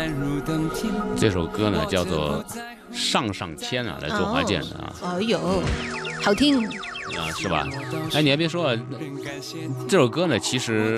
这首歌呢叫做《上上签》啊，来周华健的啊。 哦呦，好听啊，是吧？哎，你还别说，这首歌呢，其实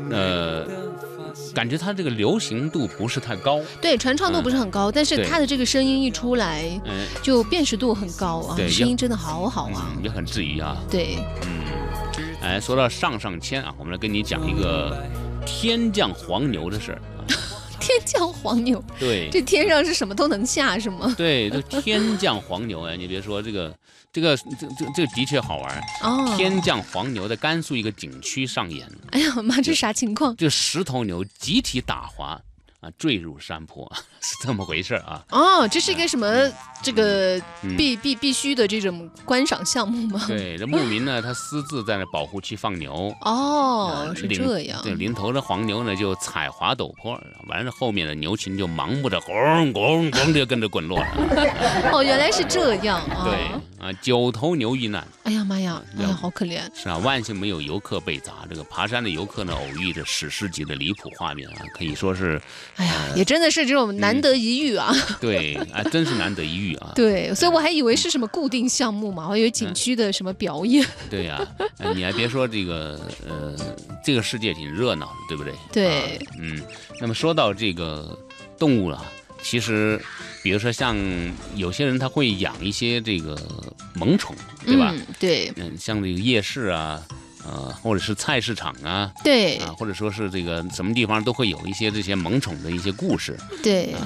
感觉它这个流行度不是太高， 对，传唱度不是很高，但是它的这个声音一出来，就辨识度很高啊，声音真的好好啊， 也很治愈啊。 对， 哎，说到上上签啊，我们来跟你讲一个天降黄牛的事儿。 天降黄牛， 对， 这天上是什么都能下是吗？ 对，这天降黄牛哎，你别说这个的确好玩哦。天降黄牛在甘肃一个景区上演。 哎呀妈，这啥情况？ 这10头牛集体打滑啊，坠入山坡，是这么回事啊。 哦，这是一个什么这个必须的这种观赏项目吗？ 对，这牧民呢，他私自在那保护区放牛。 哦，是这样。 对，领头的黄牛呢就踩滑陡坡，完了后面的牛群就盲目的咣咣咣就跟着滚落了。 哦，原来是这样啊。 对啊，9头牛遇难。 哎呀妈呀，哎呀，好可怜。 是啊，万幸没有游客被砸。这个爬山的游客呢，偶遇着史诗级的离谱画面啊，可以说是。 哎呀，也真的是这种难得一遇啊。 对，啊，真是难得一遇啊。 对，所以我还以为是什么固定项目嘛，我以为景区的什么表演。 对呀，你还别说这个世界挺热闹的，对不对？ 对， 那么说到这个动物啊，其实比如说像有些人他会养一些这个萌宠，对吧？ 对， 像这个夜市啊。或者是菜市场啊， 对啊，或者说是这个什么地方都会有一些这些萌宠的一些故事， 对，